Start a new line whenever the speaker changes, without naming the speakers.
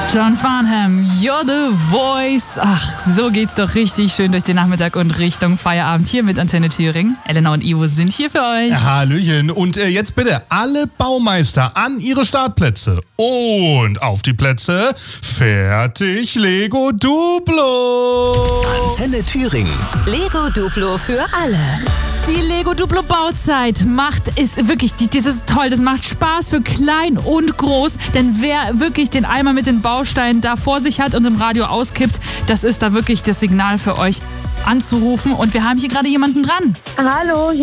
John Farnham, You're the Voice. Ach, so geht's doch richtig schön durch den Nachmittag und Richtung Feierabend hier mit Antenne Thüringen. Elena und Ivo sind hier für euch.
Hallöchen. Und jetzt bitte alle Baumeister an ihre Startplätze. Und auf die Plätze. Fertig, Lego Duplo.
Antenne Thüringen.
Lego Duplo für alle.
Die Lego Duplo Bauzeit ist wirklich, das ist toll, das macht Spaß für klein und groß, denn wer wirklich den Eimer mit den Bausteinen da vor sich hat und im Radio auskippt, das ist da wirklich das Signal für euch anzurufen und wir haben hier gerade jemanden dran.
Hallo,